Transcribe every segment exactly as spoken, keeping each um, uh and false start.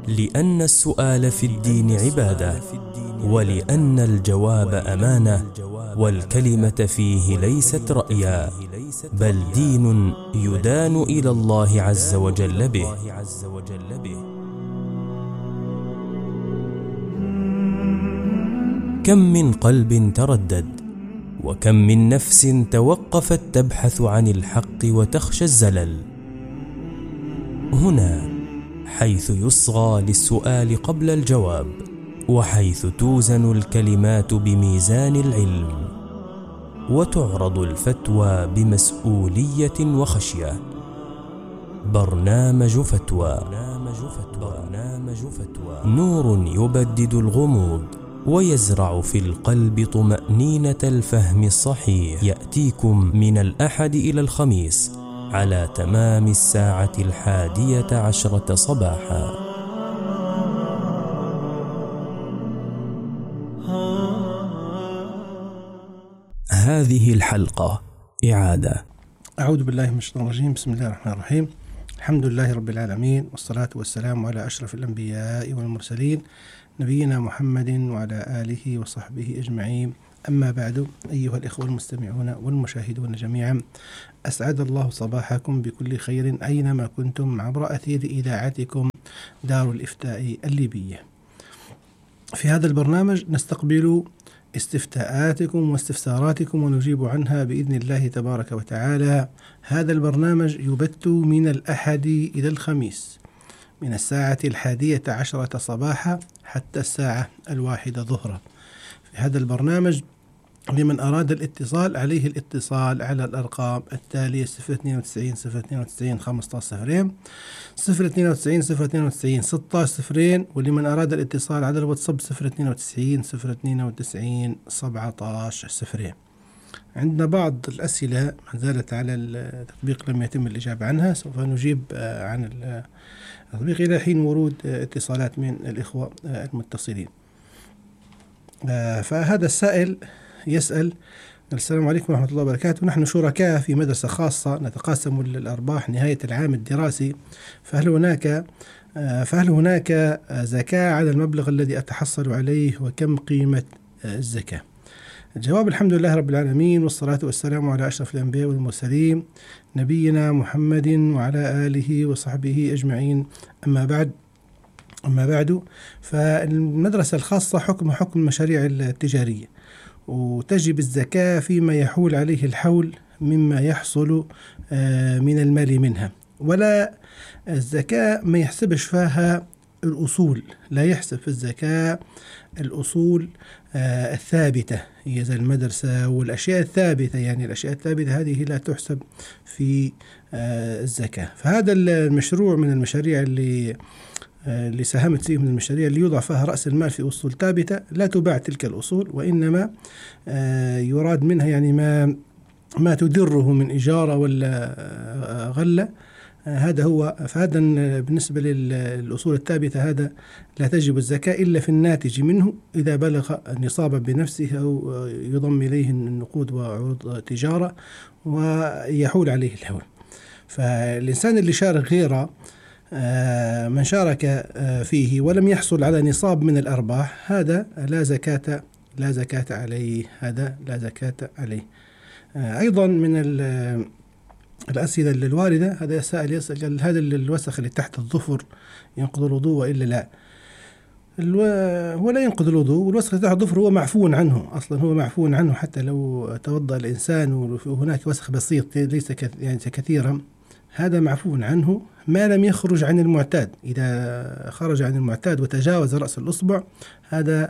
لأن السؤال في الدين عبادة، ولأن الجواب أمانة، والكلمة فيه ليست رأيا، بل دين يدان إلى الله عز وجل به. كم من قلب تردد، وكم من نفس توقفت تبحث عن الحق وتخشى الزلل. هنا حيث يصغى للسؤال قبل الجواب، وحيث توزن الكلمات بميزان العلم، وتعرض الفتوى بمسؤولية وخشية. برنامج فتوى، نور يبدد الغموض ويزرع في القلب طمأنينة الفهم الصحيح. يأتيكم من الأحد إلى الخميس على تمام الساعة الحادية عشرة صباحا. هذه الحلقة إعادة. أعوذ بالله من الشيطان الرجيم. بسم الله الرحمن الرحيم. الحمد لله رب العالمين، والصلاة والسلام على أشرف الأنبياء والمرسلين، نبينا محمد وعلى آله وصحبه أجمعين. أما بعد، أيها الإخوة المستمعون والمشاهدون جميعا، أسعد الله صباحكم بكل خير أينما كنتم عبر أثير إذاعتكم دار الإفتاء الليبية. في هذا البرنامج نستقبل استفتاءاتكم واستفساراتكم ونجيب عنها بإذن الله تبارك وتعالى. هذا البرنامج يبث من الأحد إلى الخميس من الساعة الحادية عشرة صباحا حتى الساعة الواحدة ظهرا. في هذا البرنامج لمن أراد الاتصال عليه الاتصال على الأرقام التالية: صفر اثنين وتسعين صفر اثنين وتسعين خمسة عشر صفرين، صفر اثنين وتسعين صفر اثنين وتسعين ستة عشر صفرين، ولمن أراد الاتصال على الواتساب صفر اثنين وتسعين صفر اثنين وتسعين سبعة عشر صفرين. عندنا بعض الأسئلة ما زالت على التطبيق لم يتم الإجابة عنها، سوف نجيب عن التطبيق إلى حين ورود اتصالات من الإخوة المتصلين. فهذا السائل يسأل: السلام عليكم ورحمة الله وبركاته، نحن شركاء في مدرسة خاصة نتقاسم الأرباح نهاية العام الدراسي، فهل هناك فهل هناك زكاة على المبلغ الذي أتحصل عليه، وكم قيمة الزكاة؟ الجواب: الحمد لله رب العالمين، والصلاة والسلام على أشرف الأنبياء والمرسلين نبينا محمد وعلى آله وصحبه أجمعين. أما بعد أما بعد فالمدرسة الخاصة حكم حكم المشاريع التجارية، وتجب الزكاة فيما يحول عليه الحول مما يحصل من المال منها، ولا الزكاة ما يحسبش فيها الأصول، لا يحسب في الزكاة الأصول الثابتة هي زي المدرسة والأشياء الثابتة، يعني الأشياء الثابتة هذه لا تحسب في الزكاة. فهذا المشروع من المشاريع اللي اللي ساهمت فيه من المشاريع اللي يوضع فيها رأس المال في أصول ثابتة، لا تباع تلك الأصول، وإنما يراد منها يعني ما ما تدره من إجارة ولا غلة. هذا هو. فهذا بالنسبة للأصول الثابتة هذا لا تجب الزكاة إلا في الناتج منه إذا بلغ نصابا بنفسه أو يضم إليه النقود وعروض تجارة ويحول عليه الحول. فالإنسان اللي شارك غيره من شارك فيه ولم يحصل على نصاب من الأرباح، هذا لا زكاة لا زكاة عليه هذا لا زكاة عليه. أيضا من الأسئلة الواردة، هذا سائل يسأل: هذا الوسخ اللي تحت الظفر ينقض الوضوء وإلا لا؟ الو... هو لا ينقض الوضوء، والوسخ اللي تحت الظفر هو معفو عنه، أصلا هو معفو عنه حتى لو توضأ الإنسان وهناك وسخ بسيط ليس يعني كثيرا، هذا معفو عنه ما لم يخرج عن المعتاد. إذا خرج عن المعتاد وتجاوز رأس الأصبع، هذا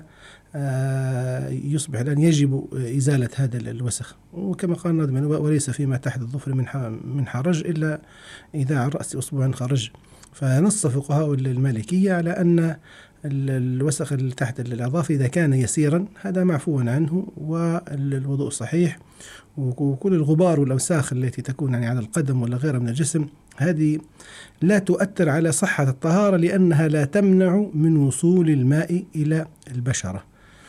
يصبح الآن يجب إزالة هذا الوسخ. وكما قال الناظم: وليس فيما تحت الظفر من حرج إلا إذا عن رأس أصبع خرج. فنص فقهاء المالكية على أن الوسخ اللي تحت الأظافر إذا كان يسيرا هذا معفو عنه والوضوء صحيح. وكل الغبار والأوساخ التي تكون يعني على القدم ولا غيرها من الجسم هذه لا تؤثر على صحة الطهارة، لأنها لا تمنع من وصول الماء إلى البشرة.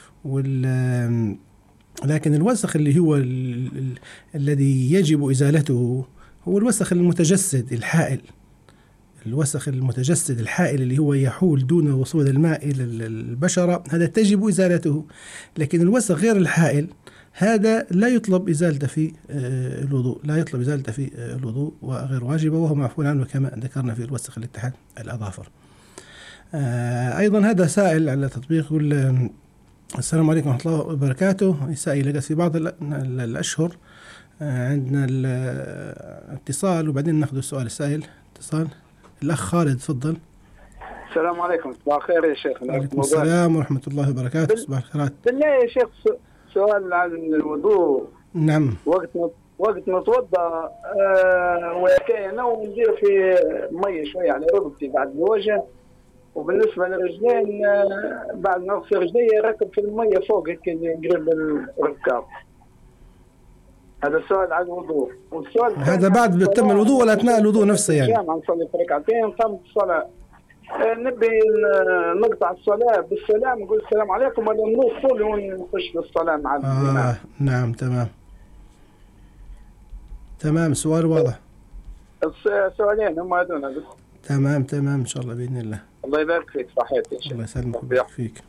لكن الوسخ اللي هو ال... ال... الذي يجب إزالته هو الوسخ المتجسد الحائل الوسخ المتجسد الحائل اللي هو يحول دون وصول الماء إلى البشرة، هذا تجب إزالته. لكن الوسخ غير الحائل هذا لا يطلب إزالته في الوضوء، لا يطلب إزالته في الوضوء وغير واجبة، وهو معفو عنه كما ذكرنا في الوسخ اللي تحت الأظافر. أيضا هذا سائل على تطبيق يقول السلام عليكم ورحمة الله وبركاته. سائل لقد في بعض الأشهر عندنا الاتصال وبعدين ناخذ السؤال. السائل اتصال الأخ خالد، تفضل. السلام عليكم. صباح الخير يا شيخ. وعليكم السلام ورحمة الله وبركاته. صباح الخيرات. بالله يا شيخ سؤال عن الوضوء. نعم. وقت وقت نتوضا أه وكاين وندير في مية شوية على ركبتي بعد الوجه، وبالنسبة للرجلين أه بعد ما نغسل رجلي ركب في المية فوق هيك قريب الركاب. هذا السؤال عن الوضوء. والسؤال هذا بعد تم الوضوء ولا أثناء الوضوء نفسه يعني؟ جامع نصلي في ركعتين قامت الصلاة نبي نقطع الصلاة بالسلام نقول السلام عليكم ولا ندخل ونخش بالصلاة مع الإمام؟ آه نعم تمام تمام. سؤال واضح. السؤالين هم هذول بس. تمام تمام إن شاء الله بإذن الله. الله يبارك فيك. صحيت يا شيخ. الله يسلمك ويبارك فيك.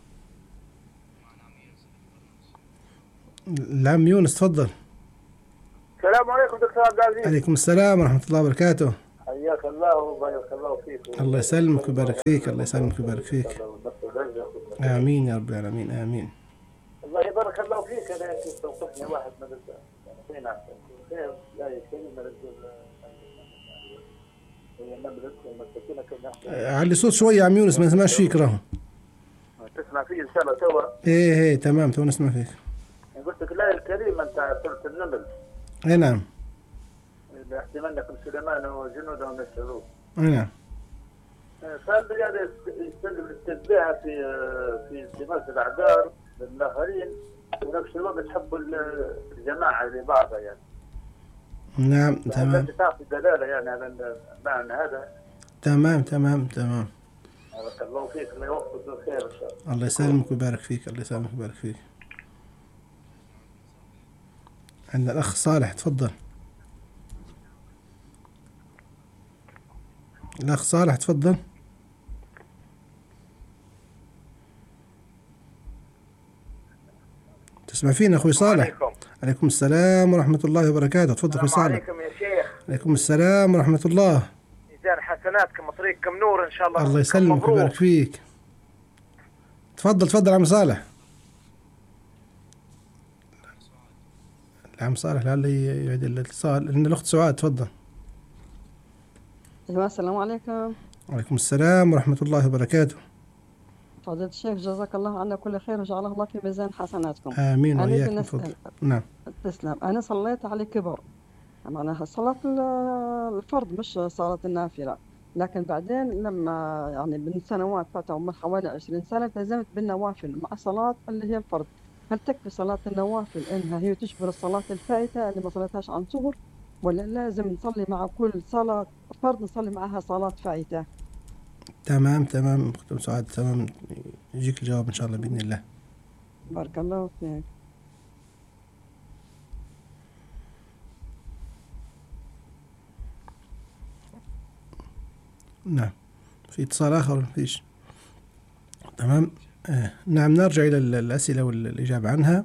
العم يونس تفضل. السلام عليكم دكتور عبد العزيز. عليكم السلام ورحمة الله وبركاته. حياك الله وبارك الله فيك. الله يسلمك ويبارك فيك. الله يسلمك ويبارك فيك. آمين يا رب العالمين. آمين. الله يبارك الله فيك. أنا توقفني واحد من الحين خير لا يكلم علي صوت شوية يا عم يونس ما نسمعش فيك. راهو تسمع فيه إن شاء الله توا؟ إيه إيه تمام تو نسمع فيك. قلت لك الآية الكريمة أنت سورة النمل. إيه نعم. يحتملنكم سليمان وجنوده من الشرور. إيه نعم. فهل هذا يستلزم التشبيه في في التماس الأعذار للآخرين ونفس الوقت يحبوا الجماعة لبعضها يعني. نعم تمام. تعطي دلالة يعني على المعنى هذا. تمام تمام تمام. بارك الله فيك. الله يوفقك بالخير إن شاء الله. الله يسلمك ويبارك فيك. الله يسلمك ويبارك فيك. عندنا الأخ صالح تفضل. الأخ صالح تفضل. تسمع فينا أخوي صالح؟ عليكم. عليكم السلام ورحمة الله وبركاته. تفضل أخوي صالح. عليكم يا شيخ. عليكم السلام ورحمة الله. ميزان حسناتكم وطريقكم نور إن شاء الله. الله يسلمك ويبارك فيك. تفضل تفضل عم صالح. العم صالح لعله يعيد الاتصال لأن الأخت سعاد تفضل. أيوة السلام عليكم. وعليكم السلام ورحمة الله وبركاته. فضيلة الشيخ جزاك الله عنا كل خير وجعل الله في ميزان حسناتكم. آمين وإياكم. تفضل. نعم. تسلم. أنا صليت على كبر معناها صلاة الفرض مش صلاة النافلة، لكن بعدين لما يعني من سنوات فاتوا من حوالي عشرين سنة التزمت بالنوافل مع صلاة اللي هي الفرض. هل تكفي صلاة النوافل إنها هي تشبه الصلاة الفائتة اللي ما صليتهاش عن صغر، ولا لازم نصلي مع كل صلاة فرض نصلي معها صلاة فائتة؟ تمام تمام أخت سعاد تمام. يجيك الجواب إن شاء الله بإذن الله. بارك الله فيك. نعم. في اتصال آخر ولا فيش؟ تمام. آه. نعم نرجع إلى الأسئلة والإجابة عنها.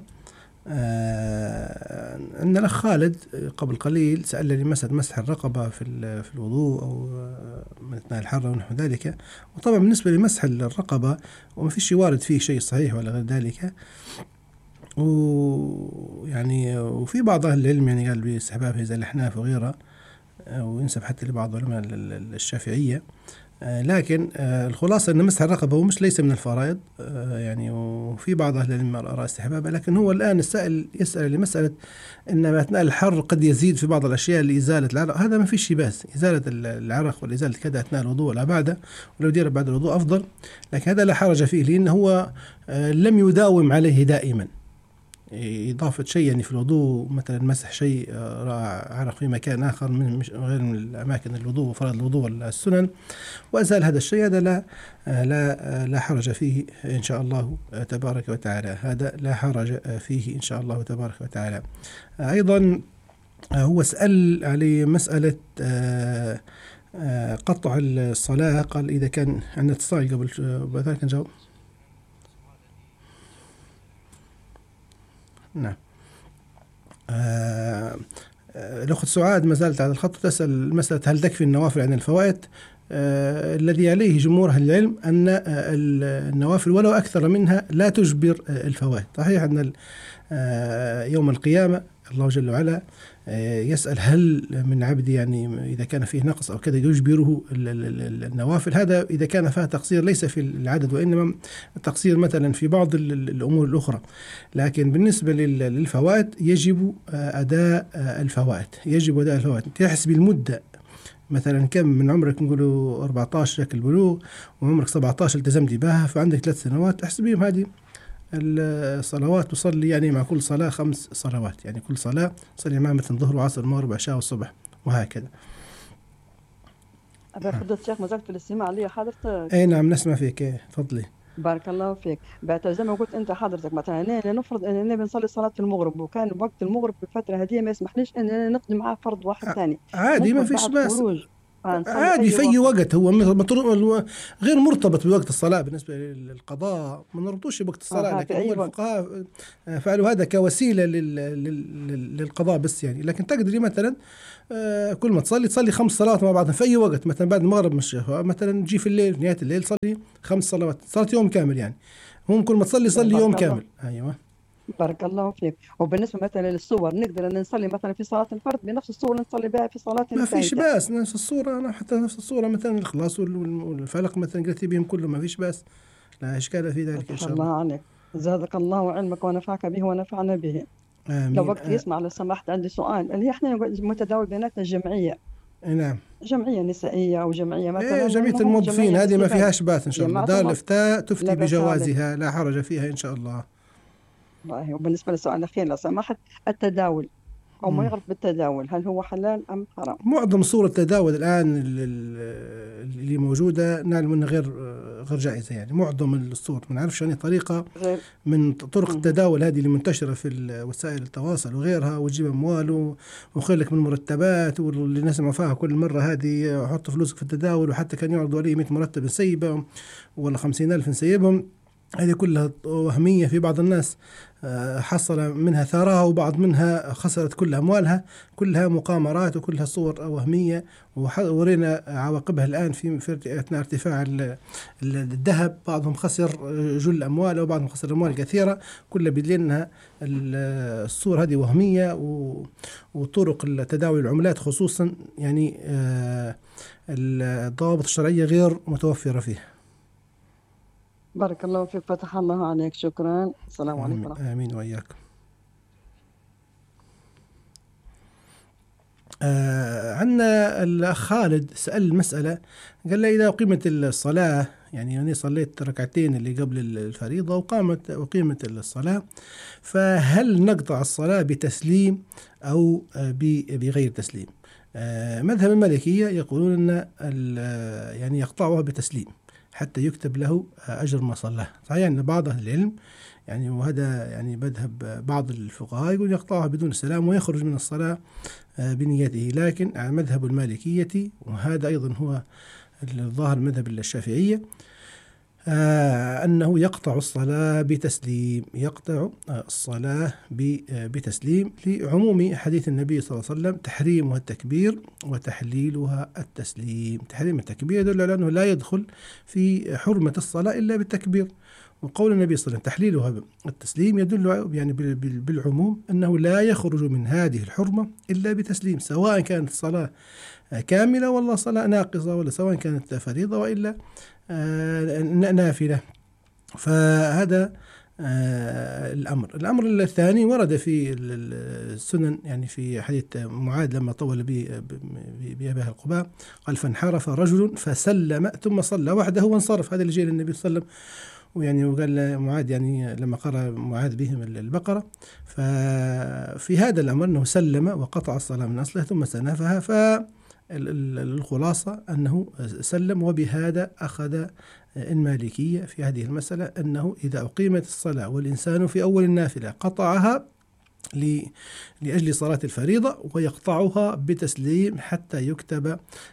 آه أن الأخ خالد قبل قليل سألني مسألة مسح الرقبة في في الوضوء أو من أثناء الحر ونحو ذلك. وطبعا بالنسبة لمسح الرقبة وما فيش وارد فيه شيء صحيح ولا غير ذلك، ويعني وفي بعض أهل العلم يعني قال باستحبابه زي الأحناف وغيرها، وينسب حتى لبعض علماء الشافعية. لكن الخلاصة أن مسح الرقبة هو مش ليس من الفرائض يعني، وفي بعض أهل العلم رأى استحبابه. لكن هو الآن السائل يسأل لمسألة أن أثناء الحر قد يزيد في بعض الأشياء لإزالة العرق، هذا ما فيش بأس. إزالة العرق والإزالة كذا أثناء الوضوء ولا بعده، ولو دير بعد الوضوء أفضل، لكن هذا لا حرج فيه لأنه هو لم يداوم عليه دائما. إضافة شيء يعني في الوضوء مثلا مسح شيء عرق في مكان آخر من مش غير من الأماكن الوضوء وفرض الوضوء والسنن وأزال هذا الشيء، هذا لا لا لا حرج فيه إن شاء الله تبارك وتعالى. هذا لا حرج فيه إن شاء الله تبارك وتعالى. أيضا هو سأل عليه مسألة قطع الصلاة، قال إذا كان عندنا اتصال قبل بعد ذلك نجاوب. نعم. آه الأخت سعاد ما زالت على الخط تسأل مسألة هل تكفي النوافل عن الفوائد. آه الذي عليه جمهور أهل العلم أن آه النوافل ولو أكثر منها لا تجبر آه الفوائد. صحيح أن آه يوم القيامة الله جل وعلا آه يسأل هل من عبدي يعني إذا كان فيه نقص أو كذا يجبره النوافل. هذا إذا كان فيها تقصير ليس في العدد وإنما تقصير مثلا في بعض الأمور الأخرى. لكن بالنسبة للفوائد يجب آه أداء آه الفوائد يجب أداء الفوائد تحسب المدة. مثلا كم من عمرك نقولوا أربعة عشر شكل بلوغ وعمرك سبعة عشر التزمت بها فعندك ثلاث سنوات احسبيهم هذه الصلوات تصلي يعني مع كل صلاة خمس صلوات، يعني كل صلاة تصلي معها مثلا ظهر وعصر ومغرب وعشاء والصبح وهكذا. أبا فضلت الشيخ ما زلت في الاستماع لي حضرتك. أي نعم نسمع فيك. تفضلي. بارك الله فيك. بعد زي ما قلت انت حضرتك مثلا لنفرض اننا بنصلي صلاه المغرب وكان وقت المغرب في الفتره هذه ما يسمحليش اننا نقضي معاه فرض واحد ثاني عادي ما فيش بس عادي في أي وقت. هو غير مرتبط بوقت الصلاة بالنسبة للقضاء، ما نربطوش بوقت الصلاة. لكن هو الفقهاء فعلوا هذا كوسيلة للقضاء بس يعني. لكن تقدري مثلا كل ما تصلي تصلي خمس صلوات مع بعض في أي وقت. مثلا بعد المغرب مش مثلا تجي في الليل في نهاية الليل صلي خمس صلوات صلاة يوم كامل يعني. هم كل ما تصلي صلي يوم كامل. أيوة بارك الله فيك. وبالنسبة مثلا للصور نقدر أن نصلي مثلا في صلاة الفرد بنفس الصورة اللي نصلي بها في صلاة ما فيش باس. نفس الصورة أنا حتى نفس الصورة مثلا الإخلاص والفلق مثلا قلت بهم كلهم ما فيش باس، لا إشكال في ذلك إن شاء الله. الله عليك زادك الله علمك ونفعك به ونفعنا به. آمين. لو وقت يسمع لو سمحت عندي سؤال اللي احنا متداول بيناتنا الجمعية. نعم. جمعية نسائية أو جمعية مثلا. إيه جمعية الموظفين هذه ما فيهاش باس إن شاء الله. دار الإفتاء تفتي بجوازها لا حرج فيها إن شاء الله. وبالنسبة للسؤال الأخير لو سمحت التداول أو ما يغلط بالتداول هل هو حلال أم حرام؟ معظم صور التداول الآن اللي موجودة نعلم أنها غير غير جائزة يعني. معظم الصور ما نعرفش يعني طريقة من طرق التداول هذه اللي منتشرة في وسائل التواصل وغيرها وتجيب أموال وخلك من مرتبات واللي نسمع فيها كل مرة هذه حط فلوسك في التداول وحتى كان يعرضوا عليه مئة مرتب نسيبهم ولا خمسين ألف نسيبهم. هذه كلها وهمية. في بعض الناس حصل منها ثراء وبعض منها خسرت كل أموالها. كلها مقامرات وكلها صور وهمية وورينا عواقبها الآن في أثناء ارتفاع الذهب. بعضهم خسر جل أمواله وبعضهم خسر أموال كثيرة. كلها بدلنا الصور هذه وهمية وطرق التداول العملات خصوصا يعني الضوابط الشرعية غير متوفرة فيه. بارك الله فيك فتح الله عليك. شكرا. السلام عليكم. آمين وإياكم. آه عندنا الأخ خالد سأل مسألة قال لي إذا أقيمت الصلاة يعني أنا صليت ركعتين اللي قبل الفريضة وقامت أقيمت الصلاة فهل نقطع الصلاة بتسليم أو بغير تسليم؟ آه مذهب المالكية يقولون أن يعني يقطعها بتسليم حتى يكتب له أجر ما صلاه. صحيح أن بعض أهل العلم يعني وهذا يعني مذهب بعض الفقهاء يقول يقطعها بدون السلام ويخرج من الصلاة بنيته. لكن على مذهب المالكية وهذا أيضا هو الظاهر مذهب الشافعية آه أنه يقطع الصلاة بتسليم. يقطع الصلاة بتسليم لعموم حديث النبي صلى الله عليه وسلم تحريمها التكبير وتحليلها التسليم. تحريم التكبير يدل على أنه لا يدخل في حرمة الصلاة إلا بالتكبير. وقول النبي صلى الله عليه وسلم تحليلها التسليم يدل يعني بالعموم أنه لا يخرج من هذه الحرمة إلا بتسليم سواء كانت الصلاة كاملة ولا صلاة ناقصة ولا سواء كانت فريضة وإلا نافلة. فهذا الأمر. الأمر الثاني ورد في السنن يعني في حديث معاذ لما طول بأباه القباء قال فانحرف رجل فسلم ثم صلى وحده وانصرف. هذا اللي جاء للنبي صلى الله عليه وسلم ويعني وقال معاذ يعني لما قرأ معاذ بهم البقرة ففي هذا الأمر أنه سلم وقطع الصلاة من أصلها ثم سنفها. فالخلاصة أنه سلم. وبهذا أخذ المالكية في هذه المسألة أنه إذا أقيمت الصلاة والإنسان في أول النافلة قطعها لأجل صلاة الفريضة ويقطعها بتسليم حتى يكتب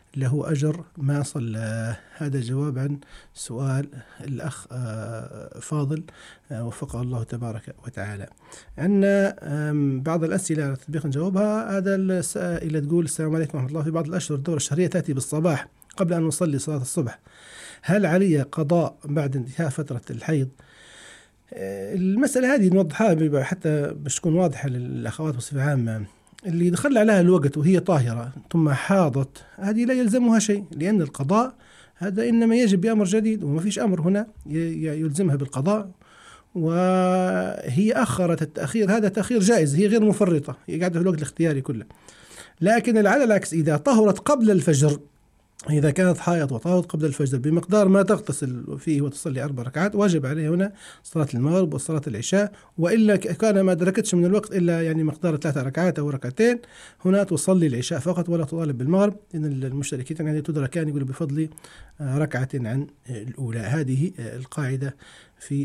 له أجر ما صلى. هذا جواب عن سؤال الأخ فاضل وفقه الله تبارك وتعالى. عندنا بعض الأسئلة على التطبيق نجاوبها. هذا السائلة تقول: السلام عليكم ورحمة الله، في بعض الأشهر الدورة الشهرية تأتي بالصباح قبل أن نصلي صلاة الصبح، هل علي قضاء بعد انتهاء فترة الحيض؟ المسألة هذه نوضحها حتى باش تكون واضحة للأخوات بصفة عامة. اللي دخل عليها الوقت وهي طاهرة ثم حاضت، هذه لا يلزمها شيء، لأن القضاء هذا إنما يجب بأمر جديد، وما فيش أمر هنا يلزمها بالقضاء، وهي أخرت التأخير، هذا تأخير جائز، هي غير مفرطة، هي قاعدة في الوقت الاختياري كله. لكن على العكس، إذا طهرت قبل الفجر، إذا كانت حائض وطهرت قبل الفجر بمقدار ما تغتسل فيه وتصلي أربع ركعات، واجب عليه هنا صلاة المغرب وصلاة العشاء، وإلا كان ما دركتش من الوقت إلا يعني مقدار ثلاثة ركعات أو ركعتين، هنا تصلي العشاء فقط ولا تطالب بالمغرب، إن المشتركين يعني تدركان يقولوا بفضل ركعة عن الأولى. هذه القاعدة في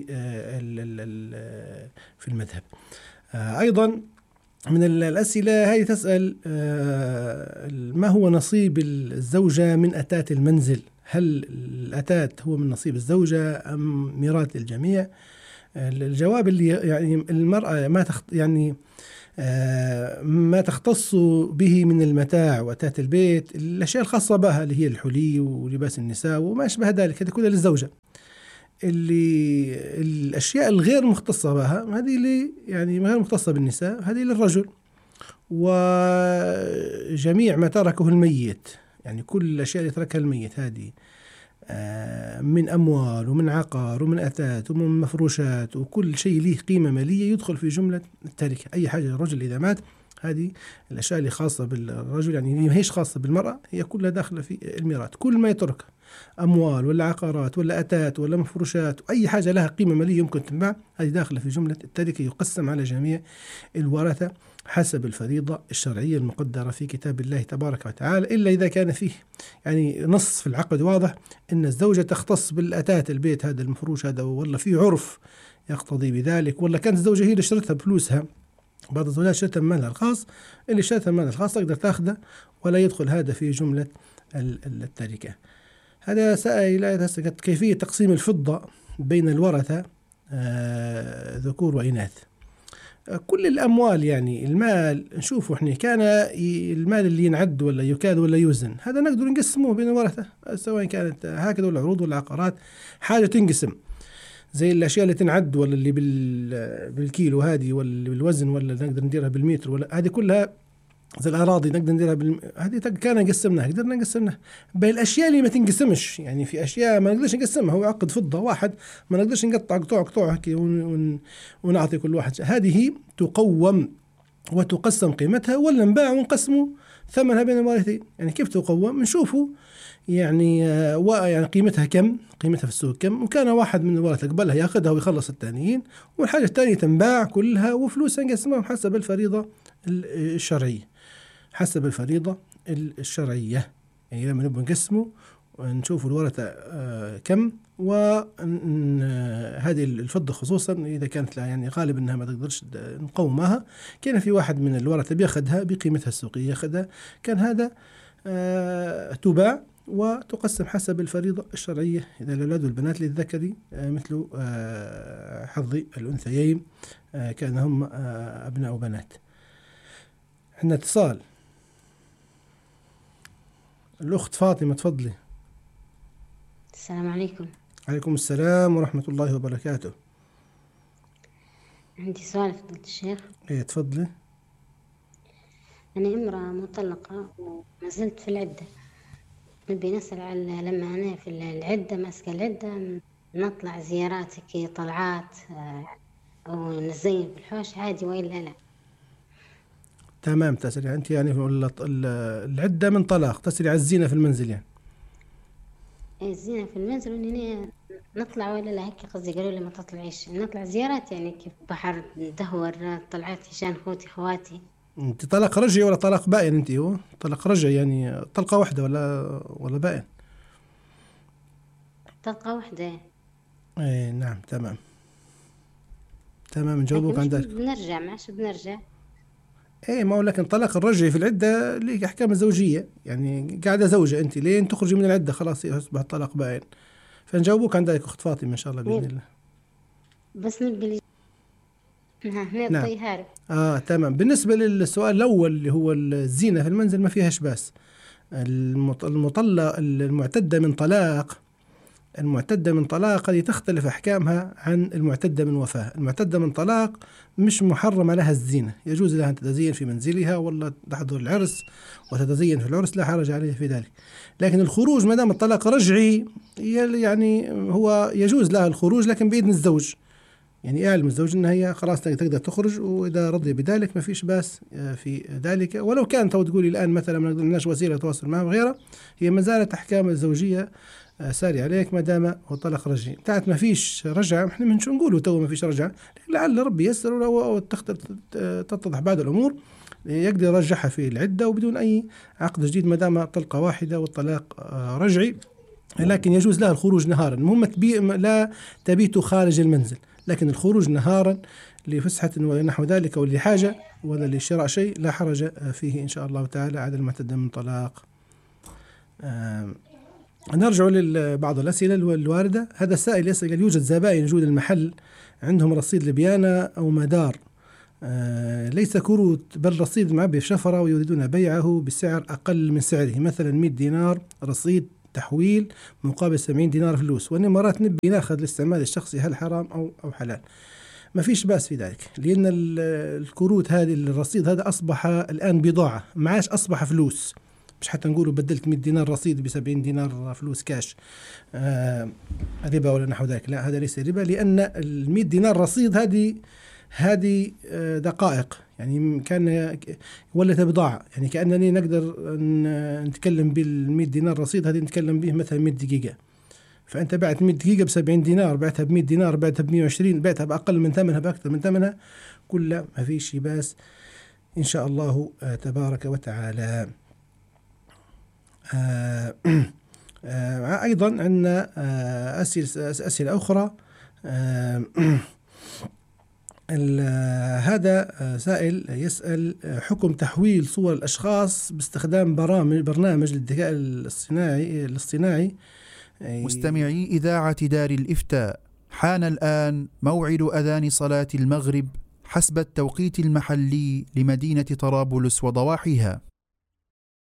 في المذهب. أيضا من الأسئلة هذه تسأل: ما هو نصيب الزوجة من أتات المنزل؟ هل الأتات هو من نصيب الزوجة أم ميراث الجميع؟ الجواب اللي يعني المرأة ما تخت يعني ما تختص به من المتاع وأتات البيت، الأشياء الخاصة بها اللي هي الحلي ولباس النساء وما أشبه ذلك، هذا كله للزوجة. اللي الأشياء الغير مختصة بها هذه اللي يعني غير مختصة بالنساء، هذه للرجل. وجميع ما تركه الميت، يعني كل الأشياء اللي تركها الميت هذه من أموال ومن عقار ومن أثاث ومن مفروشات وكل شيء له قيمة مالية يدخل في جملة التركة. أي حاجة للرجل إذا مات، هذه الأشياء اللي خاصة بالرجل، يعني ما هيش خاصة بالمرأة، هي كلها داخلة في الميراث. كل ما يترك أموال ولا عقارات ولا أتات ولا مفروشات وأي حاجة لها قيمة مالية يمكن تنباع، هذه داخلة في جملة التركة، يقسم على جميع الورثة حسب الفريضة الشرعية المقدرة في كتاب الله تبارك وتعالى، إلا إذا كان فيه يعني نص في العقد واضح أن الزوجة تختص بالأتات البيت هذا المفروش هذا، ولا في عرف يقتضي بذلك، ولا كانت الزوجة هي اللي شرتها بفلوسها. بعض الزوجات شرتها من مالها الخاص، اللي شرتها من مالها الخاص تقدر تاخذه ولا يدخل هذا في جملة التركة. هذا سائل كيفية تقسيم الفضة بين الورثة آه ذكور وإناث. كل الأموال يعني المال نشوفه احنا، كان المال اللي ينعد ولا يكاد ولا يوزن، هذا نقدر نقسمه بين الورثة، سواء كانت هكذا ولا عروض ولا عقارات، حاجة تنقسم زي الأشياء اللي تنعد ولا اللي بالكيلو هذه ولا بالوزن ولا نقدر نديرها بالمتر، ولا هذه كلها زي الأراضي نقدر نديرها بال... هذه كان قسمناها، قدرنا نقسمناها. بالأشياء اللي ما تنقسمش، يعني في أشياء ما نقدرش نقسمها، هو عقد فضة واحد ما نقدرش نقطع قطوع قطوع هكي ون... ونعطي كل واحد، هذه تقوم وتقسم قيمتها، ولا نباع ونقسموا ثمنها بين الوارثين. يعني كيف تقوم؟ نشوفوا يعني آه و... يعني قيمتها كم، قيمتها في السوق كم، وكان واحد من الورثة قبلها ياخذها ويخلص الثانيين، والحاجة الثانية تنباع كلها وفلوسها نقسمها حسب الفريضة الشرعية، حسب الفريضة الشرعية. يعني لما نبغى نقسمه ونشوف الورثة آه كم، وهذه الفضة خصوصا إذا كانت لا يعني غالب أنها ما تقدرش نقومها، كان في واحد من الورثة بياخذها بقيمتها السوقية ياخذها، كان هذا آه تباع وتقسم حسب الفريضة الشرعية. إذا الأولاد والبنات للذكر آه مثل آه حظ الأنثيين آه كان هم آه أبناء وبنات. عندنا اتصال، الأخت فاطمة تفضلي. السلام عليكم. عليكم السلام ورحمة الله وبركاته. عندي سؤال فضيلة الشيخ. ايه تفضلي. أنا امرأة مطلقة وما زلت في العدة، نبي نسأل على لما أنا في العدة ماسكة العدة نطلع زيارات كي طلعات أو نزين في الحوش عادي وإلا لا؟ تمام، تسري أنت يعني العدة من طلاق، تسري على الزينة في المنزل يعني. إيه الزينة في المنزل وإني نطلع ولا لا، هيك قصدي قالوا لي ما تطلعيش، نطلع زيارات يعني كيف بحر ندهور طلعات عشان خوتي خواتي. أنت طلاق رجعي ولا طلاق بائن؟ أنت هو طلاق رجعي يعني طلقة واحدة ولا ولا بائن؟ طلقة واحدة. إيه نعم تمام تمام، نجاوبك عن ذلك. بنرجع معش بنرجع. ايه ما هو لكن طلاق الرجعي في العدة ليك أحكام الزوجية، يعني قاعدة زوجة أنت لين تخرجي من العدة خلاص يصبح الطلاق باين. فنجاوبوك عندك أخت فاطمة إن شاء الله بإذن الله. بس نبي نعم. آه تمام. بالنسبة للسؤال الأول اللي هو الزينة في المنزل ما فيهاش باس. المطلق المعتدة من طلاق المعتدة من طلاق هذه تختلف أحكامها عن المعتدة من وفاة. المعتدة من طلاق مش محرم لها الزينة، يجوز لها أن تتزين في منزلها ولا تحضر العرس وتتزين في العرس، لا حرج عليه في ذلك. لكن الخروج ما دام الطلاق رجعي يعني هو يجوز لها الخروج لكن بإذن الزوج، يعني يعلم الزوج أنها هي خلاص تقدر تخرج، وإذا رضي بذلك ما فيش باس في ذلك. ولو كانت تقولي الآن مثلا ما لناش وسيلة تواصل معها وغيرها، هي ما زالت أحكام الزوجية ساري عليك ما دام هو طلاق رجعي. بتاعت ما فيش رجعة احنا من شو نقوله تو ما فيش رجعة، لعل ربي يسر أو تتضح بعض الأمور يقدر يرجعها في العدة وبدون أي عقد جديد ما دام طلقة واحدة والطلاق رجعي. لكن يجوز لها الخروج نهارا، المهم لا تبيت خارج المنزل، لكن الخروج نهارا لفسحة ونحو ذلك أو لحاجة ولا لشراء شيء لا حرج فيه إن شاء الله تعالى على المعتدة من طلاق. نرجع لبعض الأسئلة الواردة. هذا السائل يسأل: يوجد زبائن يجون المحل عندهم رصيد لبيانة أو مدار آه ليس كروت بل رصيد معبي شفرة ويريدون بيعه بسعر أقل من سعره، مثلا مئة دينار رصيد تحويل مقابل سبعين دينار فلوس، والإمارات نبي ناخذ للاستعمال الشخصي، هل حرام أو أو حلال؟ ما فيش باس في ذلك، لأن الكروت هذه الرصيد هذا أصبح الآن بضاعة، معاش أصبح فلوس، مش حتى نقولوا بدلت مئة دينار رصيد بسبعين دينار فلوس كاش آه ربا ولا نحو ذلك، لا هذا ليس ربا، لأن المئة دينار رصيد هذه هذه دقائق، يعني كان ولت بضاعة، يعني كأنني نقدر نتكلم بالمئة دينار رصيد هذه نتكلم به مثلا مئة دقيقة، فأنت بعت مئة دقيقة بسبعين دينار، بعتها بمئة دينار، بعتها بمئة وعشرين، بعتها بأقل من ثمنها بأكثر من ثمنها، كلها ما فيش باس إن شاء الله تبارك وتعالى. آه آه أيضا عندنا آه أسئلة, أسئلة أخرى. آه هذا سائل يسأل: حكم تحويل صور الأشخاص باستخدام برامج برنامج للذكاء الاصطناعي الاصطناعي مستمعي إذاعة دار الإفتاء، حان الآن موعد أذان صلاة المغرب حسب التوقيت المحلي لمدينة طرابلس وضواحيها.